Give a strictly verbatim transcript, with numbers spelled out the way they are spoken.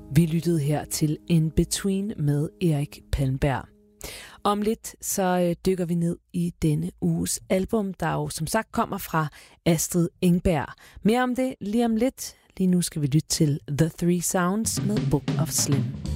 Vi lyttede her til In Between med Erik Palmberg. Om lidt så dykker vi ned i denne uges album, der jo som sagt kommer fra Astrid Engberg. Mere om det lige om lidt. Lige nu skal vi lytte til The Three Sounds med Book of Slim.